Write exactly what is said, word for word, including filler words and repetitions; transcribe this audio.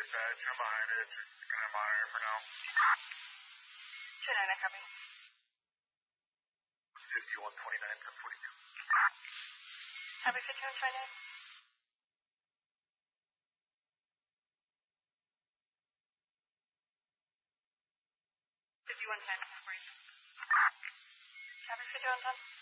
side, stand behind it. Just gonna monitor for now. two nine, I copy. fifty-one twenty-nine, ten forty-two. Copy fifty-one twenty-nine. fifty-one ten, ten forty-two. Copy fifty-one ten.